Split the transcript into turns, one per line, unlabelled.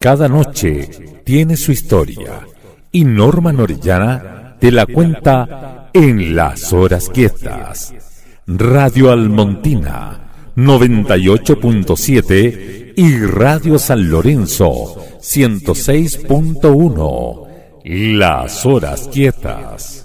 Cada noche tiene su historia y Norman Orellana te la cuenta en Las Horas Quietas. Radio Almontina 98.7 y Radio San Lorenzo 106.1. Las Horas Quietas.